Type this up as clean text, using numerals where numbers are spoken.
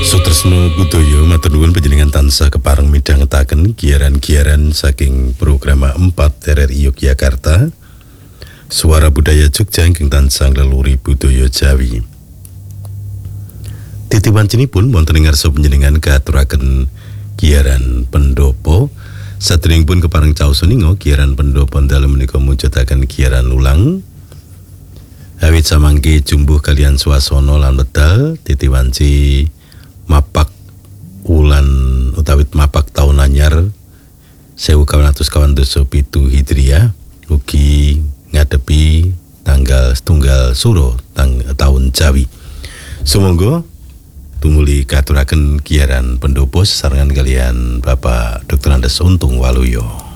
Sutresno Budaya matur nuwun panjenengan tansah kepareng midhangetaken giaran-giaran saking program 4 RRI Yogyakarta. Suara Budaya Jogja ingkang tansah ngleluri budaya Jawi. Titiwancinipun wonten ing ngarsa panjenengan katuraken giaran pendopo. Sadèrèngipun kepareng caos menika giaran pendopo dalem menika mujudaken giaran ulang. Awit samangke jumbuh kalian swasana lan wedal titiwanci mapak ulan utawi mapak taun anyar 1997 Hijriah ugi ngadepi tanggal setunggal Suro tahun Jawi. Sumangga tumuli katuraken giaran pendopo sesarengan kalian Bapak Dr. Andes Untung Waluyo.